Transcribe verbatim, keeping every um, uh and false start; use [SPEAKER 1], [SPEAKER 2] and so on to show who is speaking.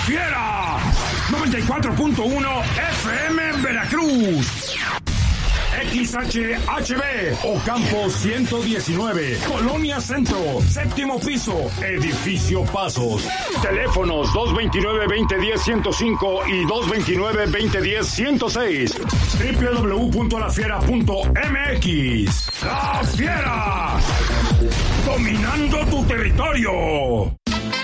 [SPEAKER 1] Fiera. noventa y cuatro punto uno F M Veracruz. X H H B, Ocampo ciento diecinueve, Colonia Centro, séptimo piso, Edificio Pasos. Teléfonos dos veintinueve, veinte diez, ciento cinco y dos veintinueve, veinte diez, ciento seis. doble u doble u doble u punto la fiera punto m x. ¡La Fiera! Dominando tu territorio.